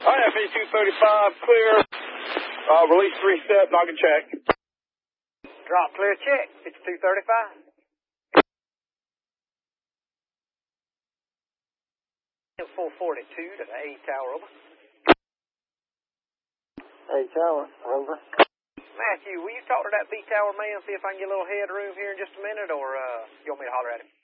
IFE 235, clear. Release 3 step, knock and check. Drop clear check, it's 235. 442 to the A tower, over. A tower, over. Matthew, will you talk to that B tower man, see if I can get a little headroom here in just a minute, or you want me to holler at him?